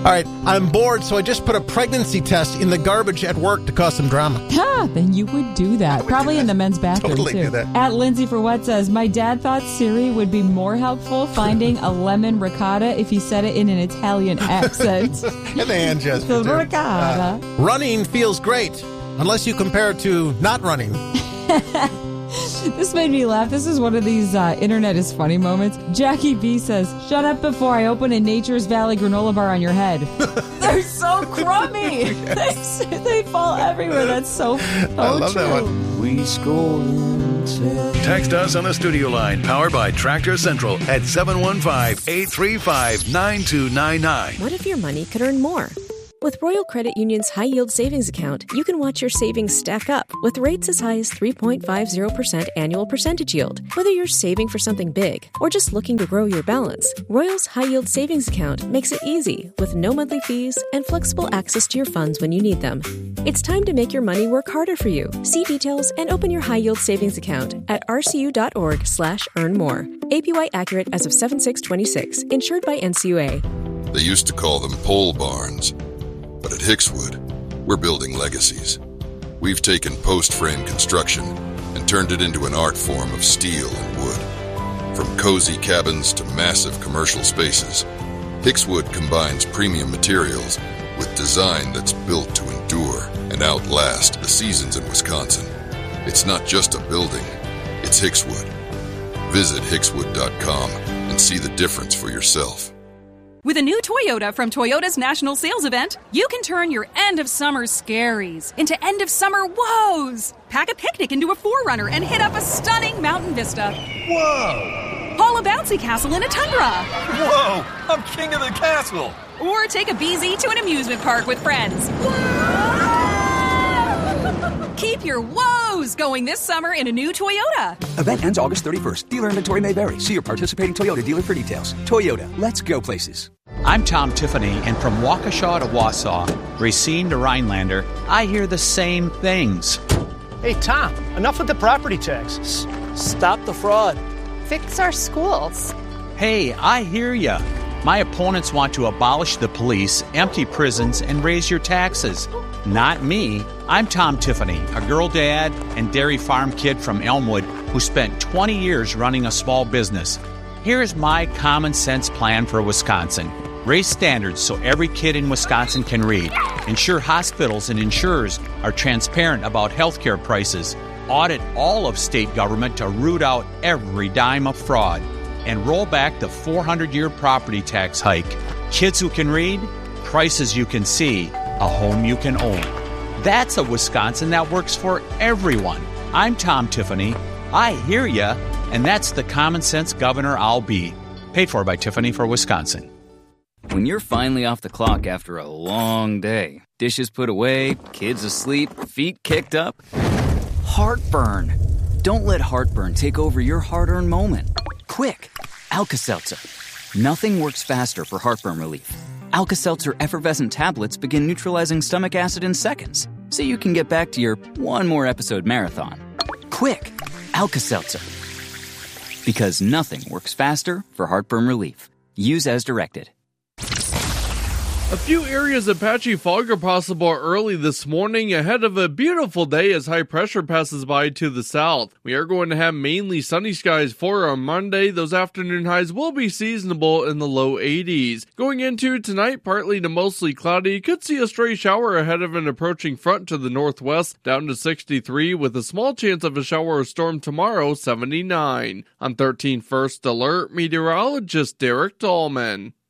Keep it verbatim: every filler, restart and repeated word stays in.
All right, I'm bored, so I just put a pregnancy test in the garbage at work to cause some drama. Yeah, then you would do that. would Probably do that. in the men's bathroom, Totally too. do that. At Lindsay for What says, my dad thought Siri would be more helpful finding a lemon ricotta if he said it in an Italian accent. And the hand gesture, The too. ricotta. Uh, running feels great, unless you compare it to not running. This made me laugh. This is one of these uh, internet is funny moments. Jackie B says, shut up before I open a Nature's Valley granola bar on your head. They're so crummy. they, they fall everywhere. That's so, so I love true. that one. We score into... Text us on the studio line, powered by Tractor Central, at seven one five, eight three five, nine two nine nine. What if your money could earn more? With Royal Credit Union's high-yield savings account, you can watch your savings stack up with rates as high as three point five zero percent annual percentage yield. Whether you're saving for something big or just looking to grow your balance, Royal's high-yield savings account makes it easy with no monthly fees and flexible access to your funds when you need them. It's time to make your money work harder for you. See details and open your high-yield savings account at rcu.org slash earn more. A P Y accurate as of seven six twenty-six. Insured by N C U A. They used to call them pole barns. But at Hickswood, we're building legacies. We've taken post-frame construction and turned it into an art form of steel and wood. From cozy cabins to massive commercial spaces, Hickswood combines premium materials with design that's built to endure and outlast the seasons in Wisconsin. It's not just a building, it's Hickswood. Visit hickswood dot com and see the difference for yourself. With a new Toyota from Toyota's National Sales Event, you can turn your end-of-summer scaries into end-of-summer woes. Pack a picnic into a four runner and hit up a stunning mountain vista. Whoa! Haul a bouncy castle in a tundra. Whoa! I'm king of the castle! Or take a B Z to an amusement park with friends. Keep your woes going this summer in a new Toyota. Event ends August thirty-first. Dealer inventory may vary. See your participating Toyota dealer for details. Toyota, let's go places. I'm Tom Tiffany, and from Waukesha to Wausau, Racine to Rhinelander, I hear the same things. Hey, Tom, enough with the property taxes. Stop the fraud. Fix our schools. Hey, I hear ya. My opponents want to abolish the police, empty prisons, and raise your taxes. Not me. I'm Tom Tiffany, a girl dad and dairy farm kid from Elmwood who spent twenty years running a small business. Here's my common sense plan for Wisconsin. Raise standards so every kid in Wisconsin can read. Ensure hospitals and insurers are transparent about healthcare prices. Audit all of state government to root out every dime of fraud. And roll back the four hundred year property tax hike. Kids who can read, prices you can see, a home you can own. That's a Wisconsin that works for everyone. I'm Tom Tiffany. I hear ya, and that's the common sense governor I'll be. Paid for by Tiffany for Wisconsin. When you're finally off the clock after a long day, dishes put away, kids asleep, feet kicked up, heartburn. Don't let heartburn take over your hard-earned moment. Quick, Alka-Seltzer. Nothing works faster for heartburn relief. Alka-Seltzer effervescent tablets begin neutralizing stomach acid in seconds, so you can get back to your one more episode marathon. Quick, Alka-Seltzer. Because nothing works faster for heartburn relief. Use as directed. A few areas of patchy fog are possible early this morning ahead of a beautiful day as high pressure passes by to the south. We are going to have mainly sunny skies for our Monday. Those afternoon highs will be seasonable in the low eighties. Going into tonight, partly to mostly cloudy. Could see a stray shower ahead of an approaching front to the northwest, down to sixty-three with a small chance of a shower or storm tomorrow, seventy-nine. On thirteen First Alert, meteorologist Derek Dahlman.